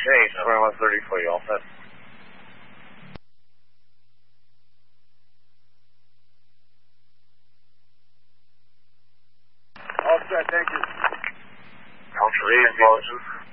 Hey, 7130 for you, all set. All set, thank you. Alpha V in motion.